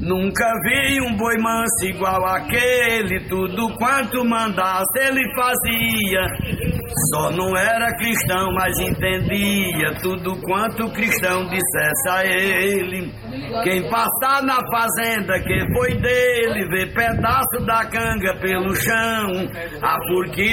Nunca vi um boi manso igual aquele, tudo quanto mandasse ele fazia. Só não era cristão, mas entendia tudo quanto o cristão dissesse a ele. Quem passar na fazenda que foi dele, vê pedaço da canga pelo chão, a porqueria